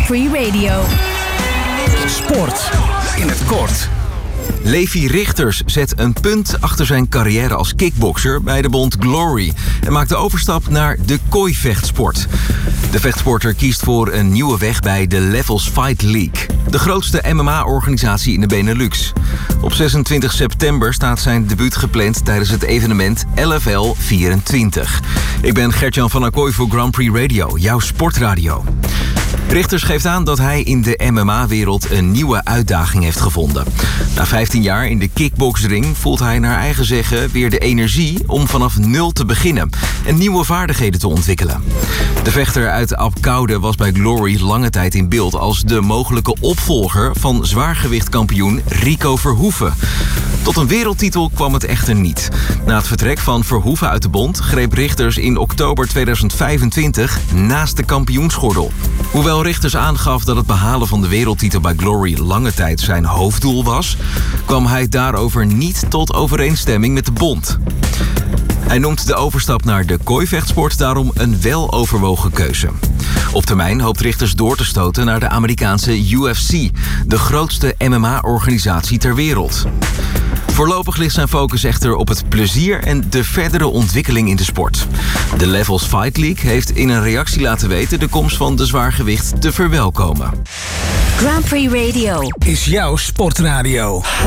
Grand Prix Radio. Sport in het kort. Levi Rigters zet een punt achter zijn carrière als kickbokser bij de bond Glory en maakt de overstap naar de kooivechtsport. De vechtsporter kiest voor een nieuwe weg bij de Levels Fight League, de grootste MMA-organisatie in de Benelux. Op 26 september staat zijn debuut gepland tijdens het evenement LFL 24. Ik ben Gert-Jan van Acquoy voor Grand Prix Radio, jouw sportradio. Rigters geeft aan dat hij in de MMA-wereld een nieuwe uitdaging heeft gevonden. Na 15 jaar in de kickboxring voelt hij naar eigen zeggen weer de energie om vanaf nul te beginnen en nieuwe vaardigheden te ontwikkelen. De vechter uit Apkoude was bij Glory lange tijd in beeld als de mogelijke opvolger van zwaargewichtkampioen Rico Verhoeven. Tot een wereldtitel kwam het echter niet. Na het vertrek van Verhoeven uit de bond greep Rigters in oktober 2025 naast de kampioensgordel. Hoewel Rigters aangaf dat het behalen van de wereldtitel bij Glory lange tijd zijn hoofddoel was, kwam hij daarover niet tot overeenstemming met de bond. Hij noemt de overstap naar de kooivechtsport daarom een weloverwogen keuze. Op termijn hoopt Rigters door te stoten naar de Amerikaanse UFC, de grootste MMA-organisatie ter wereld. Voorlopig ligt zijn focus echter op het plezier en de verdere ontwikkeling in de sport. De Levels Fight League heeft in een reactie laten weten de komst van de zwaargewicht te verwelkomen. Grand Prix Radio Is jouw sportradio.